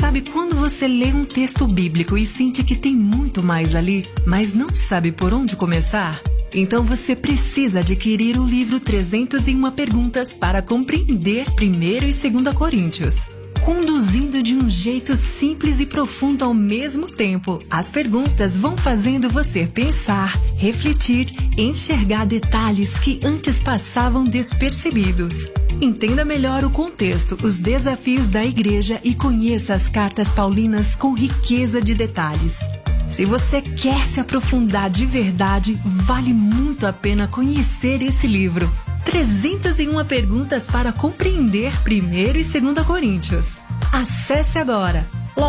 Sabe quando você lê um texto bíblico e sente que tem muito mais ali, mas não sabe por onde começar? Então você precisa adquirir o livro 301 Perguntas para compreender 1º e 2º Coríntios. Conduzindo de um jeito simples e profundo ao mesmo tempo, as perguntas vão fazendo você pensar, refletir, enxergar detalhes que antes passavam despercebidos. Entenda melhor o contexto, os desafios da igreja e conheça as cartas paulinas com riqueza de detalhes. Se você quer se aprofundar de verdade, vale muito a pena conhecer esse livro. 301 Perguntas para compreender 1º e 2º Coríntios. Acesse agora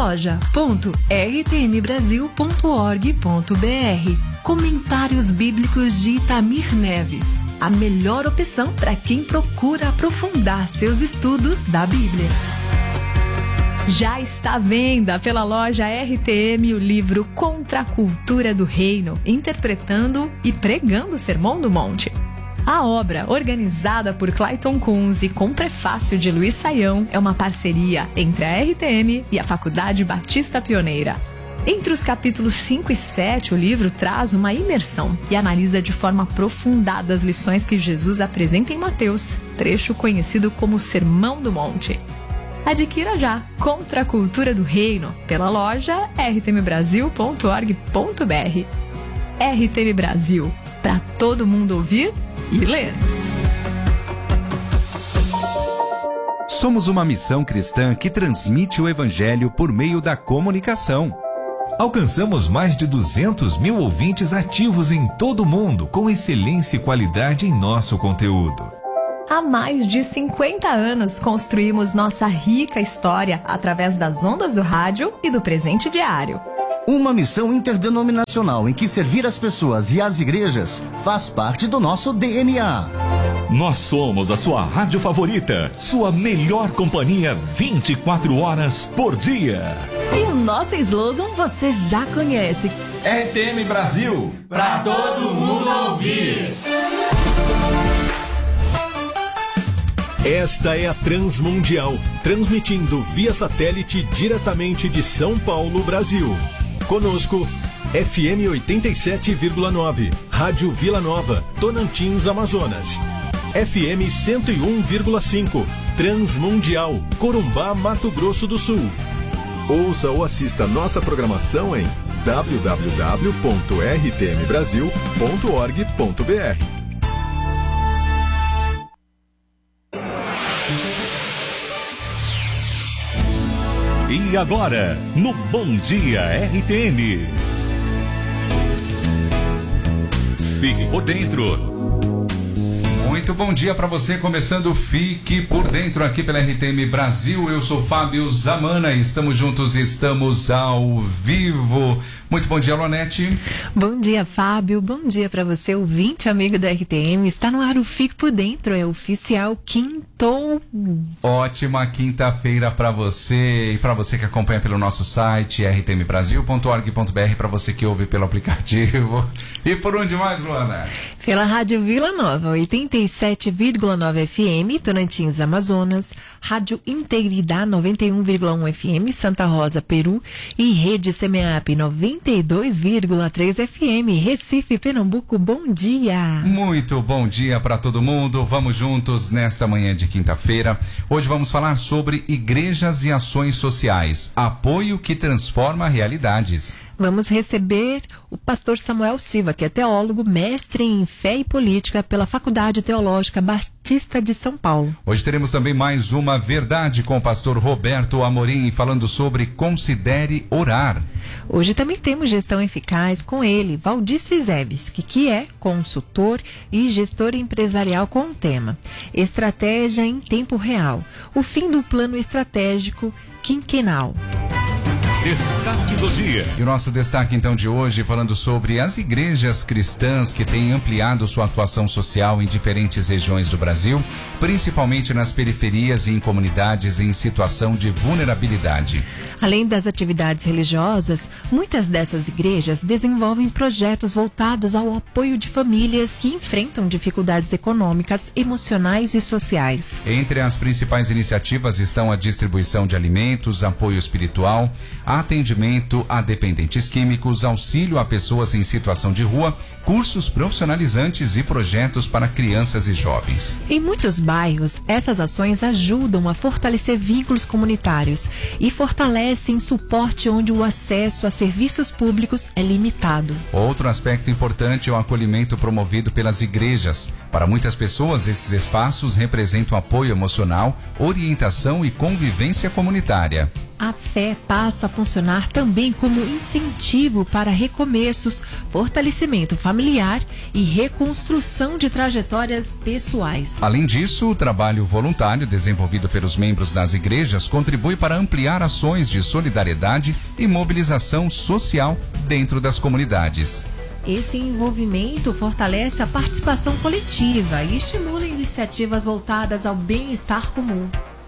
loja.rtmbrasil.org.br. Comentários Bíblicos de Itamir Neves. A melhor opção para quem procura aprofundar seus estudos da Bíblia. Já está à venda pela loja RTM o livro Contra a Cultura do Reino, interpretando e pregando o Sermão do Monte. A obra, organizada por Clayton Kunz e com prefácio de Luiz Saião, é uma parceria entre a RTM e a Faculdade Batista Pioneira. Entre os capítulos 5 e 7, o livro traz uma imersão e analisa de forma aprofundada as lições que Jesus apresenta em Mateus, trecho conhecido como Sermão do Monte. Adquira já Contra a Cultura do Reino pela loja rtmbrasil.org.br. RTM Brasil, para todo mundo ouvir e ler. Somos uma missão cristã que transmite o Evangelho por meio da comunicação. Alcançamos mais de 200 mil ouvintes ativos em todo o mundo, com excelência e qualidade em nosso conteúdo. Há mais de 50 anos construímos nossa rica história através das ondas do rádio e do presente diário. Uma missão interdenominacional em que servir as pessoas e as igrejas faz parte do nosso DNA. Nós somos a sua rádio favorita, sua melhor companhia 24 horas por dia. E o nosso slogan você já conhece. RTM Brasil, pra todo mundo ouvir. Esta é a Transmundial, transmitindo via satélite diretamente de São Paulo, Brasil. Conosco, FM 87,9, Rádio Vila Nova, Tocantins, Amazonas. FM 101,5, Transmundial, Corumbá, Mato Grosso do Sul. Ouça ou assista nossa programação em www.rtmbrasil.org.br. E agora, no Bom Dia RTM. Fique por dentro. Muito bom dia para você, começando Fique por Dentro aqui pela RTM Brasil. Eu sou Fábio Zamana, estamos juntos, estamos ao vivo. Muito bom dia, Lonete. Bom dia, Fábio. Bom dia para você, ouvinte amigo da RTM. Está no ar o Fique por Dentro, é oficial quintou. Ótima quinta-feira para você e para você que acompanha pelo nosso site rtmbrasil.org.br, para você que ouve pelo aplicativo. E por onde mais, Luana? Pela Rádio Vila Nova, 87,9 FM, Tocantins, Amazonas, Rádio Integridade 91,1 FM, Santa Rosa, Peru, e Rede CMAP 92,3 FM, Recife, Pernambuco. Bom dia! Muito bom dia para todo mundo. Vamos juntos nesta manhã de quinta-feira. Hoje vamos falar sobre igrejas e ações sociais, apoio que transforma realidades. Vamos receber o pastor Samuel Silva, que é teólogo, mestre em fé e política pela Faculdade Teológica Batista de São Paulo. Hoje teremos também mais uma verdade com o pastor Roberto Amorim, falando sobre considere orar. Hoje também temos gestão eficaz com ele, Valdir Cizebes, que é consultor e gestor empresarial com o tema Estratégia em Tempo Real, o fim do plano estratégico quinquenal. Destaque do dia. E o nosso destaque então de hoje, falando sobre as igrejas cristãs que têm ampliado sua atuação social em diferentes regiões do Brasil, principalmente nas periferias e em comunidades em situação de vulnerabilidade. Além das atividades religiosas, muitas dessas igrejas desenvolvem projetos voltados ao apoio de famílias que enfrentam dificuldades econômicas, emocionais e sociais. Entre as principais iniciativas estão a distribuição de alimentos, apoio espiritual, atendimento a dependentes químicos, auxílio a pessoas em situação de rua, cursos profissionalizantes e projetos para crianças e jovens. Em muitos bairros, essas ações ajudam a fortalecer vínculos comunitários e fortalecem suporte onde o acesso a serviços públicos é limitado. Outro aspecto importante é o acolhimento promovido pelas igrejas. Para muitas pessoas, esses espaços representam apoio emocional, orientação e convivência comunitária. A fé passa a funcionar também como incentivo para recomeços, fortalecimento familiar e reconstrução de trajetórias pessoais. Além disso, o trabalho voluntário desenvolvido pelos membros das igrejas contribui para ampliar ações de solidariedade e mobilização social dentro das comunidades. Esse envolvimento fortalece a participação coletiva e estimula iniciativas voltadas ao bem-estar comum.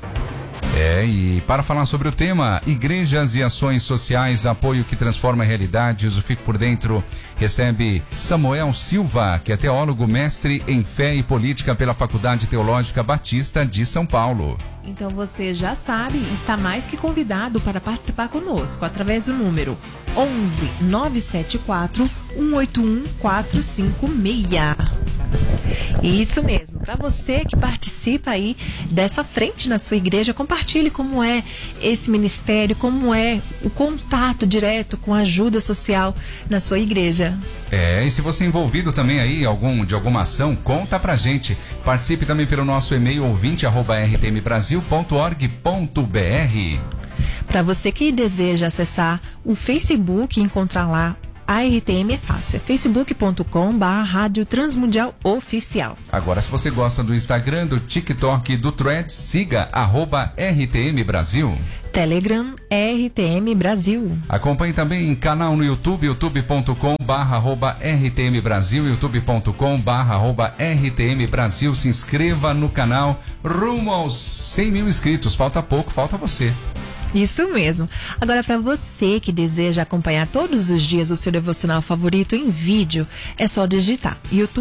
E para falar sobre o tema Igrejas e Ações Sociais, apoio que transforma realidades, o Fique por Dentro recebe Samuel Silva, que é teólogo, mestre em fé e política pela Faculdade Teológica Batista de São Paulo. Então você já sabe, está mais que convidado para participar conosco através do número 11 974 181 456. Isso mesmo, para você que participa aí dessa frente na sua igreja, compartilhe como é esse ministério, como é o contato direto com a ajuda social na sua igreja. E se você é envolvido também aí de alguma ação, conta pra gente. Participe também pelo nosso e-mail ouvinte@rtmbrasil.org.br. Para você que deseja acessar o Facebook e encontrar lá a RTM é fácil, é facebook.com/Rádio Transmundial Oficial. Agora, se você gosta do Instagram, do TikTok, do Threads, siga @RTM Brasil. Telegram RTM Brasil. Acompanhe também em canal no YouTube, youtube.com/RTM Brasil, youtube.com/RTM Brasil. Se inscreva no canal rumo aos 100 mil inscritos. Falta pouco, falta você. Isso mesmo. Agora, para você que deseja acompanhar todos os dias o seu devocional favorito em vídeo, é só digitar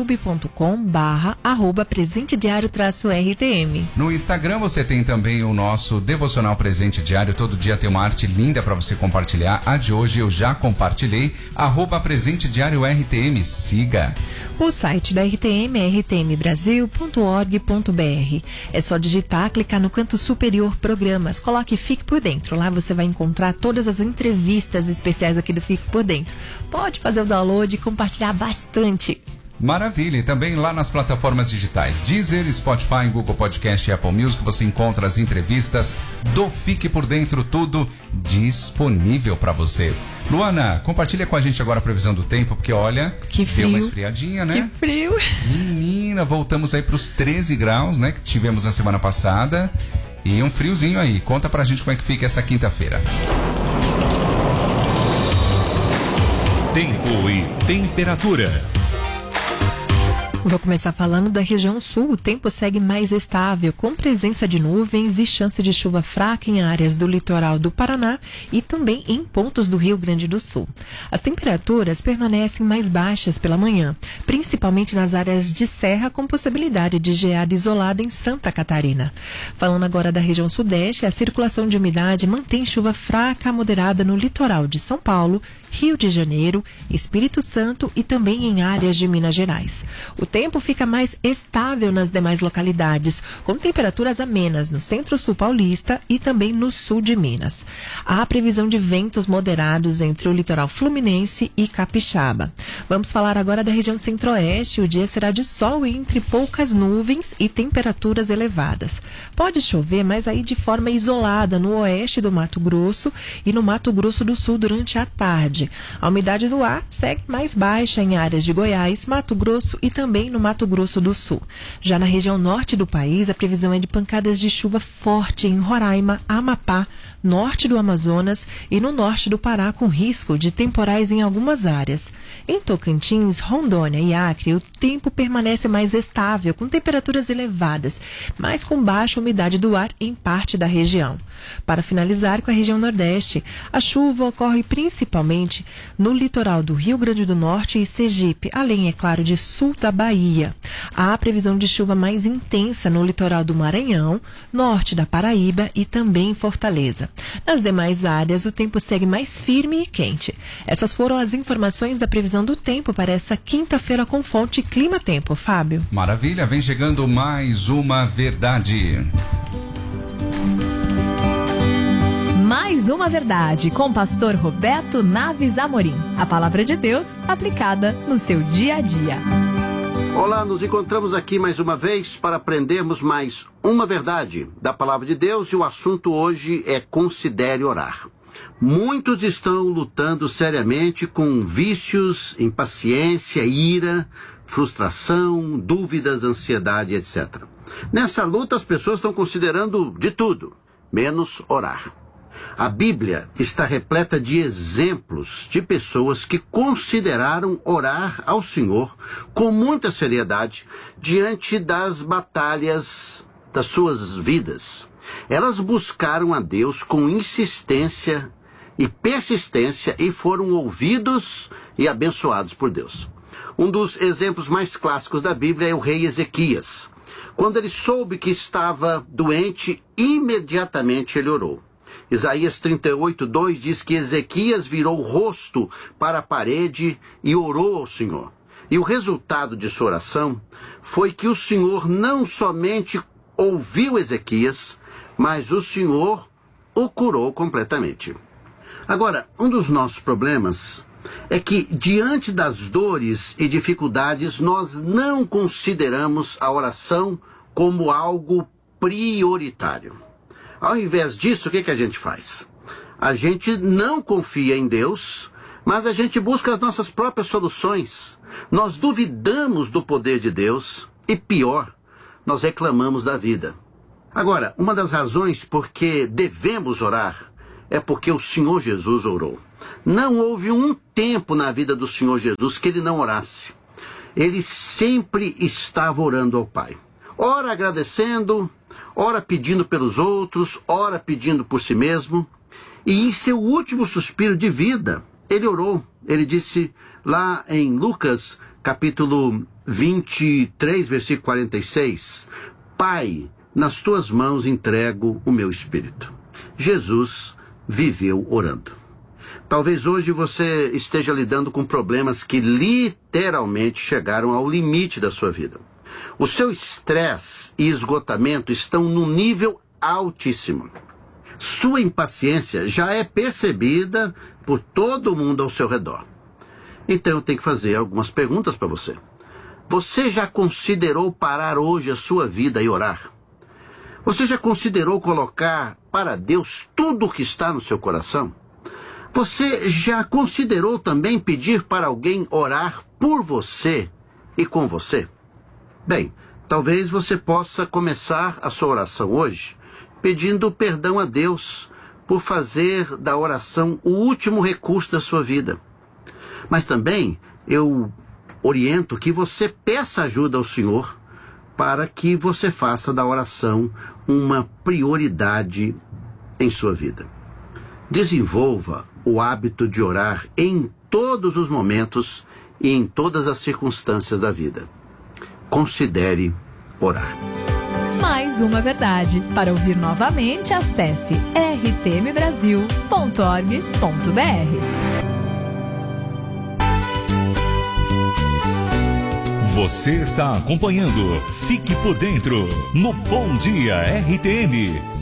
youtube.com/presentediário-RTM. No Instagram você tem também o nosso devocional Presente Diário. Todo dia tem uma arte linda para você compartilhar. A de hoje eu já compartilhei. @presentediário-RTM. Siga. O site da RTM é rtmbrasil.org.br. É só digitar, clicar no canto superior Programas, coloque Fique por Dentro. Lá você vai encontrar todas as entrevistas especiais aqui do Fique por Dentro. Pode fazer o download e compartilhar bastante. Maravilha, e também lá nas plataformas digitais Deezer, Spotify, Google Podcast e Apple Music você encontra as entrevistas do Fique por Dentro, tudo disponível para você. Luana, compartilha com a gente agora a previsão do tempo, porque olha, que frio. Deu uma esfriadinha, né? Que frio. Menina, voltamos aí para os 13 graus, né, que tivemos na semana passada. E um friozinho aí. Conta pra gente como é que fica essa quinta-feira. Tempo e temperatura. Vou começar falando da região sul. O tempo segue mais estável, com presença de nuvens e chance de chuva fraca em áreas do litoral do Paraná e também em pontos do Rio Grande do Sul. As temperaturas permanecem mais baixas pela manhã, principalmente nas áreas de serra, com possibilidade de geada isolada em Santa Catarina. Falando agora da região sudeste, a circulação de umidade mantém chuva fraca a moderada no litoral de São Paulo, Rio de Janeiro, Espírito Santo e também em áreas de Minas Gerais. O tempo fica mais estável nas demais localidades, com temperaturas amenas no centro-sul paulista e também no sul de Minas. Há previsão de ventos moderados entre o litoral fluminense e capixaba. Vamos falar agora da região centro-oeste. O dia será de sol entre poucas nuvens e temperaturas elevadas. Pode chover, mas aí de forma isolada no oeste do Mato Grosso e no Mato Grosso do Sul durante a tarde. A umidade do ar segue mais baixa em áreas de Goiás, Mato Grosso e também no Mato Grosso do Sul. Já na região norte do país, a previsão é de pancadas de chuva forte em Roraima, Amapá, norte do Amazonas e no norte do Pará, com risco de temporais em algumas áreas. Em Tocantins, Rondônia e Acre, o tempo permanece mais estável, com temperaturas elevadas, mas com baixa umidade do ar em parte da região. Para finalizar com a região Nordeste, a chuva ocorre principalmente no litoral do Rio Grande do Norte e Sergipe, além, é claro, de sul da Bahia. Há previsão de chuva mais intensa no litoral do Maranhão, norte da Paraíba e também em Fortaleza. Nas demais áreas, o tempo segue mais firme e quente. Essas foram as informações da previsão do tempo para essa quinta-feira com fonte Clima Tempo. Fábio. Maravilha, vem chegando mais uma verdade. Mais uma verdade com o pastor Roberto Naves Amorim. A palavra de Deus aplicada no seu dia a dia. Olá, nos encontramos aqui mais uma vez para aprendermos mais uma verdade da palavra de Deus e o assunto hoje é considere orar. Muitos estão lutando seriamente com vícios, impaciência, ira, frustração, dúvidas, ansiedade, etc. Nessa luta as pessoas estão considerando de tudo, menos orar. A Bíblia está repleta de exemplos de pessoas que consideraram orar ao Senhor com muita seriedade diante das batalhas das suas vidas. Elas buscaram a Deus com insistência e persistência e foram ouvidos e abençoados por Deus. Um dos exemplos mais clássicos da Bíblia é o rei Ezequias. Quando ele soube que estava doente, imediatamente ele orou. Isaías 38:2 diz que Ezequias virou o rosto para a parede e orou ao Senhor. E o resultado de sua oração foi que o Senhor não somente ouviu Ezequias, mas o Senhor o curou completamente. Agora, um dos nossos problemas é que, diante das dores e dificuldades, nós não consideramos a oração como algo prioritário. Ao invés disso, o que a gente faz? A gente não confia em Deus, mas a gente busca as nossas próprias soluções. Nós duvidamos do poder de Deus e, pior, nós reclamamos da vida. Agora, uma das razões por que devemos orar é porque o Senhor Jesus orou. Não houve um tempo na vida do Senhor Jesus que ele não orasse. Ele sempre estava orando ao Pai. Ora agradecendo, ora pedindo pelos outros, ora pedindo por si mesmo. E em seu último suspiro de vida, ele orou. Ele disse lá em Lucas, capítulo 23, versículo 46, Pai, nas tuas mãos entrego o meu espírito. Jesus viveu orando. Talvez hoje você esteja lidando com problemas que literalmente chegaram ao limite da sua vida. O seu estresse e esgotamento estão num nível altíssimo. Sua impaciência já é percebida por todo mundo ao seu redor. Então eu tenho que fazer algumas perguntas para você. Você já considerou parar hoje a sua vida e orar? Você já considerou colocar para Deus tudo o que está no seu coração? Você já considerou também pedir para alguém orar por você e com você? Bem, talvez você possa começar a sua oração hoje pedindo perdão a Deus por fazer da oração o último recurso da sua vida. Mas também eu oriento que você peça ajuda ao Senhor para que você faça da oração uma prioridade em sua vida. Desenvolva o hábito de orar em todos os momentos e em todas as circunstâncias da vida. Considere orar. Mais uma verdade. Para ouvir novamente, acesse rtmbrasil.org.br. Você está acompanhando Fique por Dentro no Bom Dia RTM.